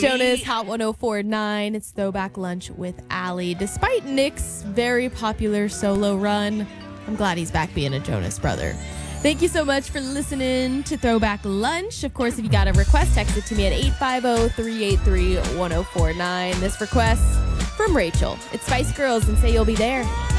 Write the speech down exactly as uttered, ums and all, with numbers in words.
Jonas, Hot one oh four point nine. It's Throwback Lunch with Allie. Despite Nick's very popular solo run, I'm glad he's back being a Jonas brother. Thank you so much for listening to Throwback Lunch. Of course, if you got a request, text it to me at eight five zero, three eight three, one zero four nine. This request from Rachel. It's Spice Girls and Say You'll Be There.